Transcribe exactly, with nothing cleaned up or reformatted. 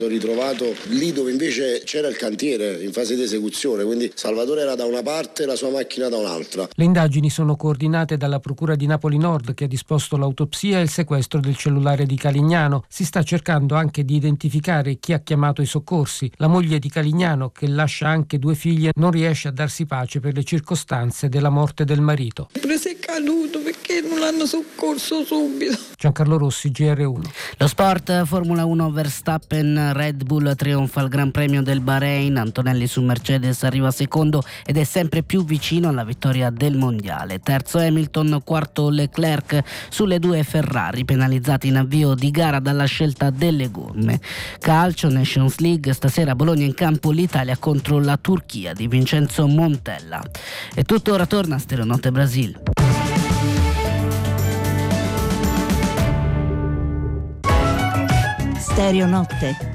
L'ho ritrovato lì dove invece c'era il cantiere in fase di esecuzione, quindi Salvatore era da una parte e la sua macchina da un'altra. Le indagini sono coordinate dalla Procura di Napoli Nord, che ha disposto l'autopsia e il sequestro del cellulare di Calignano. Si sta cercando anche di identificare chi ha chiamato i soccorsi. La moglie di Calignano, che lascia anche due figlie, non riesce a darsi pace per le circostanze della morte del marito. Pure se è caduto, perché non l'hanno soccorso subito. Giancarlo Rossi, G R uno. Lo sport, Formula uno, Verstappen, Red Bull trionfa al Gran Premio del Bahrain, Antonelli su Mercedes arriva secondo ed è sempre più vicino alla vittoria del mondiale. Terzo Hamilton, quarto Leclerc sulle due Ferrari, penalizzati in avvio di gara dalla scelta delle gomme. Calcio, Nations League, stasera Bologna in campo, l'Italia contro la Turchia di Vincenzo Montella. E tutto, ora torna Stereonotte Brasil. Stereonotte.